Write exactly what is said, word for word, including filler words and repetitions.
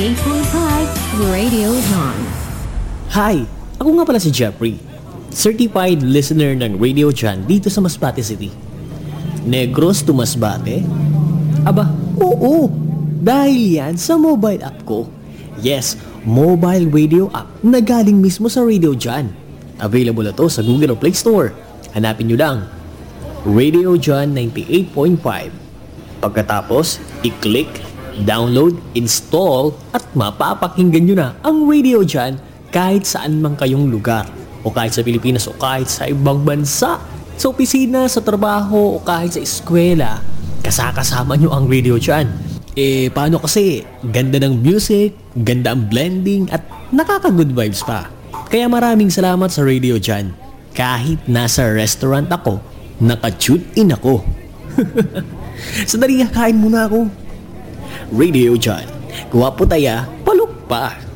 ninety-eight point five Radio John. Hi! Ako nga pala si Jeffrey, certified listener ng Radio John dito sa Masbate City. Negros to Masbate? Aba, oo! Dahil yan sa mobile app ko. Yes, mobile radio app na galing mismo sa Radio John. Available na to sa Google Play Store. Hanapin nyo lang, Radio John ninety-eight point five. Pagkatapos, i-click, download, install, at mapapakinggan nyo na ang Radio John kahit saan man kayong lugar. O kahit sa Pilipinas o kahit sa ibang bansa. Sa opisina, sa trabaho, o kahit sa eskwela, kasakasama nyo ang Radio John. Eh, paano kasi? Ganda ng music, ganda ang blending, at nakaka-good vibes pa. Kaya maraming salamat sa Radio John. Kahit nasa restaurant ako, naka-tune in ako. Sandali, kain muna ako. Radio John, guwapo taya, palok pa.